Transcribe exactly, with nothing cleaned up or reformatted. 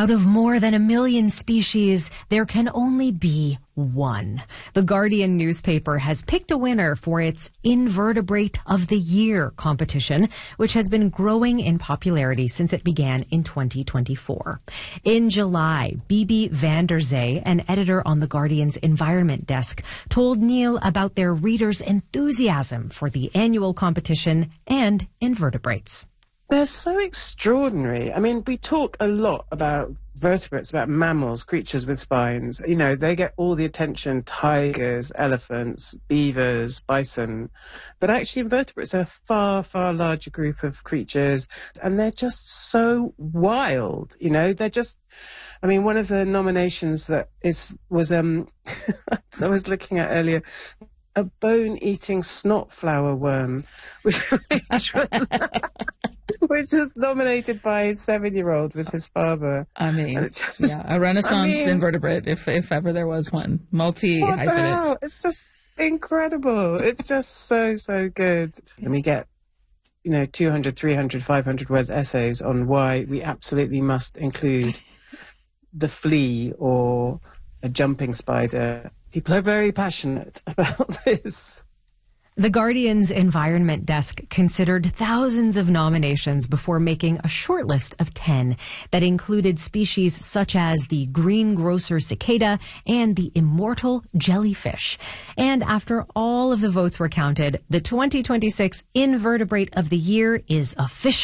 Out of more than a million species, there can only be one. The Guardian newspaper has picked a winner for its Invertebrate of the Year competition, which has been growing in popularity since it began in twenty twenty-four. In July, Bibi van der Zee, an editor on the Guardian's Environment Desk, told Neil about their readers' enthusiasm for the annual competition and invertebrates. They're so extraordinary. I mean, we talk a lot about vertebrates, about mammals, creatures with spines. You know, they get all the attention, tigers, elephants, beavers, bison. But actually invertebrates are a far, far larger group of creatures. And they're just so wild, you know. They're just, I mean, one of the nominations that is was, um, I was looking at earlier, a bone-eating snot flower worm, which, which was... which is nominated by a seven-year-old with his father. I mean, just, yeah, a renaissance I mean, invertebrate, if if ever there was one. Multi-hyphenate. It's just incredible. It's just so, so good. And we get, you know, two hundred, three hundred, five hundred words essays on why we absolutely must include the flea or a jumping spider. People are very passionate about this. The Guardian's Environment Desk considered thousands of nominations before making a short list of ten that included species such as the greengrocer cicada and the immortal jellyfish. And after all of the votes were counted, the twenty twenty-six Invertebrate of the Year is official.